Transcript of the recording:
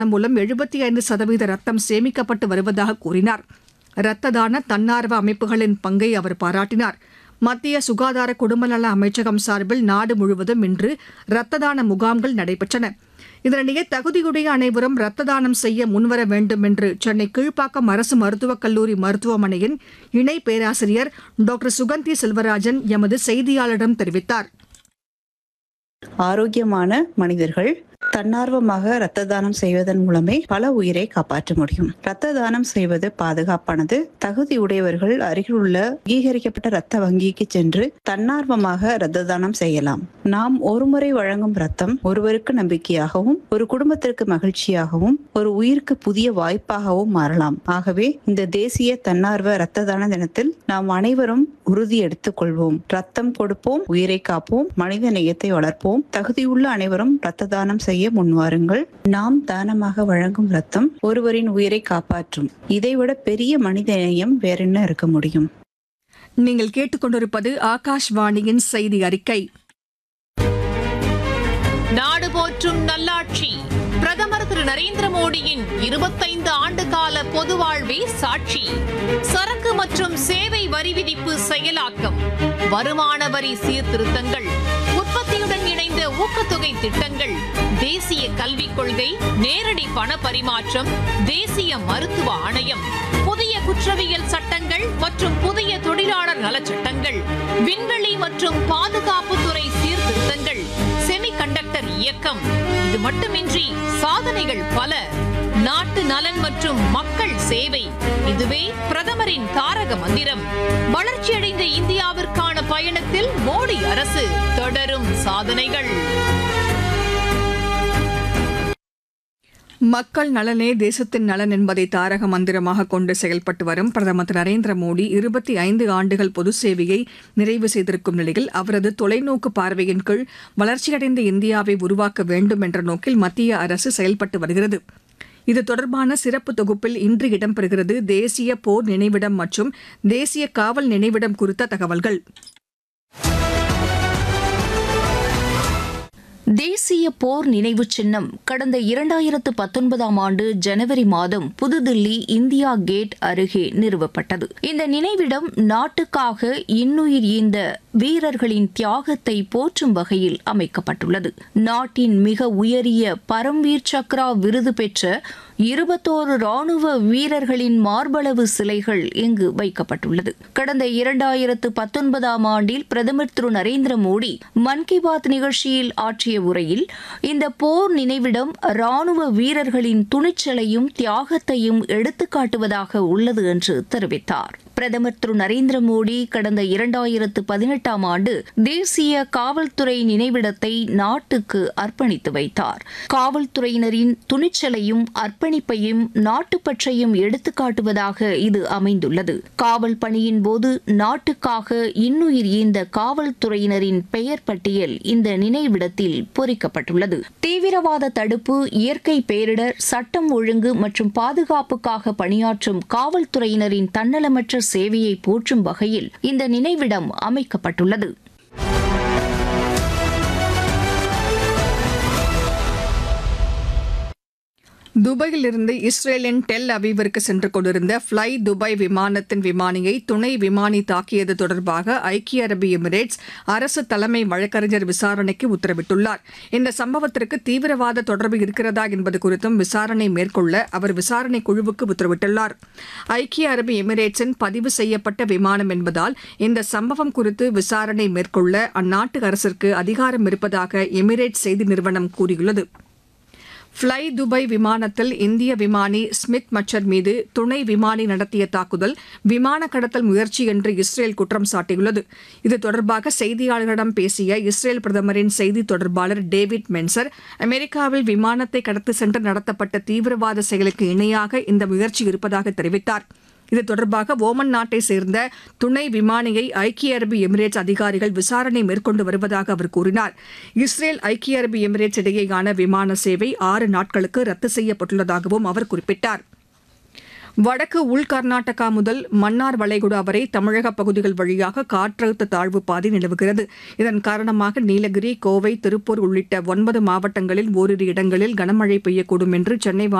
மூலம் 75% ரத்தம் சேமிக்கப்பட்டு வருவதாக கூறினார். இரத்த தான தன்னார்வ அமைப்புகளின் பங்கை அவர் பாராட்டினார். மத்திய சுகாதார குடும்பநல அமைச்சகம் சார்பில் நாடு முழுவதும் இன்று இரத்த தான முகாம்கள் நடைபெற்றன. இதனிடையே தகுதியுடைய அனைவரும் இரத்த தானம் செய்ய முன்வர வேண்டும் என்று சென்னை கீழ்ப்பாக்கம் அரசு மருத்துவக் கல்லூரி மருத்துவமனையின் இணை பேராசிரியர் டாக்டர் சுகந்தி செல்வராஜன் எமது செய்தியாளரிடம் தெரிவித்தார். ஆரோக்கியமான மனிதர்கள் தன்னார்வமாக இரத்த தானம் செய்வதன் மூலமே பல உயிரை காப்பாற்ற முடியும். இரத்த தானம் செய்வது பாதுகாப்பானது. தகுதி உடையவர்கள் அருகில் உள்ள அங்கீகரிக்கப்பட்ட இரத்த வங்கிக்கு சென்று தன்னார்வமாக இரத்த தானம் செய்யலாம். நாம் ஒருமுறை வழங்கும் இரத்தம் ஒருவருக்கு நம்பிக்கையாகவும், ஒரு குடும்பத்திற்கு மகிழ்ச்சியாகவும், ஒரு உயிருக்கு புதிய வாய்ப்பாகவும் மாறலாம். ஆகவே இந்த தேசிய தன்னார்வ இரத்த தான தினத்தில் நாம் அனைவரும் உறுதி எடுத்துக் கொள்வோம். ரத்தம் கொடுப்போம், உயிரை காப்போம், மனித நேயத்தை வளர்ப்போம். தகுதியுள்ள அனைவரும் இரத்த தானம் செய்ய முன்வாருங்கள். நாம் தானமாக வழங்கும் ரத்தம் ஒருவரின் உயிரை காப்பாற்றும். இதைவிட பெரிய மனித நேயம் வேறென்ன இருக்க முடியும்? நீங்கள் கேட்டுக்கொண்டிருப்பது ஆகாஷ்வாணியின் செய்தி அறிக்கை. நாடு போற்றும் நல்லாட்சி. பிரதமர் திரு நரேந்திர மோடியின் 25 ஆண்டு கால பொது வாழ்வே சாட்சி. சரக்கு மற்றும் சேவை வரி விதிப்பு செயலாக்கம், வருமான வரி சீர்திருத்தங்கள், உற்பத்தியுடன் இணைந்த ஊக்கத்தொகை திட்டங்கள், தேசிய கல்விக் கொள்கை, நேரடி பண பரிமாற்றம், தேசிய மருத்துவ ஆணையம், புதிய குற்றவியல் சட்டங்கள் மற்றும் புதிய தொழிலாளர் நலச்சட்டங்கள், விண்வெளி மற்றும் பாதுகாப்புத்துறை சீர்திருத்தங்கள், செமிகண்டக்டர் இயக்கம். இது மட்டுமின்றி சாதனைகள் பல. நாட்டு நலன் மற்றும் மக்கள் சேவை, இதுவே பிரதமரின் தாரக மந்திரம். வளர்ச்சியடைந்த இந்தியாவிற்கான பயணத்தில் மோடி அரசு தொடரும் சாதனைகள். மக்கள் நலனே தேசத்தின் நலன் என்பதை தாரக மந்திரமாக கொண்டு செயல்பட்டு வரும் பிரதமர் திரு நரேந்திர மோடி 25 ஆண்டுகள் பொது சேவையை நிறைவு செய்திருக்கும் நிலையில் அவரது தொலைநோக்கு பார்வையின் கீழ் வளர்ச்சியடைந்த இந்தியாவை உருவாக்க வேண்டும் என்ற நோக்கில் மத்திய அரசு செயல்பட்டு வருகிறது. இது தொடர்பான சிறப்பு தொகுப்பில் இன்று இடம்பெறுகிறது தேசிய போர் நினைவிடம் மற்றும் தேசிய காவல் நினைவிடம் குறித்த தகவல்கள். தேசிய போர் நினைவு சின்னம் கடந்த 2019ஆம் ஆண்டு ஜனவரி மாதம் புதுதில்லி இந்தியா கேட் அருகே நிறுவப்பட்டது. இந்த நினைவிடம் நாட்டுக்காக இன்னுயிர் ஈந்த வீரர்களின் தியாகத்தை போற்றும் வகையில் அமைக்கப்பட்டுள்ளது. நாட்டின் மிக உயரிய பரம்வீர் சக்ரா விருது பெற்ற 21 ராணுவ வீரர்களின் மார்பளவு சிலைகள் இங்கு வைக்கப்பட்டுள்ளது. கடந்த 2019ஆம் ஆண்டில் பிரதமர் திரு நரேந்திர மோடி மன் கி பாத் நிகழ்ச்சியில் ஆற்றிய உரையில் இந்த போர் நினைவிடம் ராணுவ வீரர்களின் துணிச்சலையும் தியாகத்தையும் எடுத்துக்காட்டுவதாக உள்ளது என்று தெரிவித்தார். பிரதமர் திரு நரேந்திர மோடி கடந்த 2018ஆம் ஆண்டு தேசிய காவல்துறை நினைவிடத்தை நாட்டுக்கு அர்ப்பணித்து வைத்தார். காவல்துறையினரின் துணிச்சலையும் அர்ப்பணிப்பையும் நாட்டுப்பற்றையும் எடுத்துக்காட்டுவதாக இது அமைந்துள்ளது. காவல் பணியின் போது நாட்டுக்காக இன்னுயிர் ஈந்த காவல்துறையினரின் பெயர் பட்டியல் இந்த நினைவிடத்தில் பொறிக்கப்பட்டுள்ளது. தீவிரவாத தடுப்பு, இயற்கை பேரிடர், சட்டம் ஒழுங்கு மற்றும் பாதுகாப்புக்காக பணியாற்றும் காவல்துறையினரின் தன்னலமற்ற சேவையை போற்றும் வகையில் இந்த நினைவிடம் அமைக்கப்பட்டுள்ளது. துபாயிலிருந்து இஸ்ரேலின் டெல் அவீவிற்கு சென்று கொண்டிருந்த ஃப்ளை துபாய் விமானத்தின் விமானியை துணை விமானி தாக்கியது தொடர்பாக ஐக்கிய அரபு எமிரேட்ஸ் அரசு தலைமை வழக்கறிஞர் விசாரணைக்கு உத்தரவிட்டுள்ளார். இந்த சம்பவத்திற்கு தீவிரவாத தொடர்பு இருக்கிறதா என்பது குறித்தும் விசாரணை மேற்கொள்ள அவர் விசாரணை குழுவுக்கு உத்தரவிட்டுள்ளார். ஐக்கிய அரபு எமிரேட்ஸின் பதிவு செய்யப்பட்ட விமானம் என்பதால் இந்த சம்பவம் குறித்து விசாரணை மேற்கொள்ள அந்நாட்டு அரசிற்கு அதிகாரம் இருப்பதாக எமிரேட்ஸ் செய்தி நிறுவனம் கூறியுள்ளது. ஃப்ளை துபாய் விமானத்தில் இந்திய விமானி ஸ்மித் மச்சர் மீது துணை விமானி நடத்திய தாக்குதல் விமான கடத்தல் முயற்சி என்று இஸ்ரேல் குற்றம் சாட்டியுள்ளது. இது தொடர்பாக செய்தியாளர்களிடம் பேசிய இஸ்ரேல் பிரதமரின் செய்தி தொடர்பாளர் டேவிட் மென்சர், அமெரிக்காவில் விமானத்தை கடத்தி சென்று நடத்தப்பட்ட தீவிரவாத செயலுக்கு இணையாக இந்த முயற்சி இருப்பதாக தெரிவித்தார். இது தொடர்பாக ஓமன் நாட்டை சேர்ந்த துணை விமானியை ஐக்கிய அரபு எமிரேட்ஸ் அதிகாரிகள் விசாரணை மேற்கொண்டு வருவதாக அவர் கூறினார். இஸ்ரேல் ஐக்கிய அரபு எமிரேட்ஸ் இடையேயான விமான சேவை 6 நாட்களுக்கு ரத்து செய்யப்பட்டுள்ளதாகவும் அவர் குறிப்பிட்டார். வடக்கு உள் கர்நாடகா முதல் மன்னார் வளைகுடா வரை தமிழக பகுதிகள் வழியாக காற்றழுத்த தாழ்வு பாதை நிலவுகிறது. இதன் காரணமாக நீலகிரி, கோவை, திருப்பூர் உள்ளிட்ட 9 மாவட்டங்களில் ஓரிரு இடங்களில் கனமழை பெய்யக்கூடும் என்று சென்னை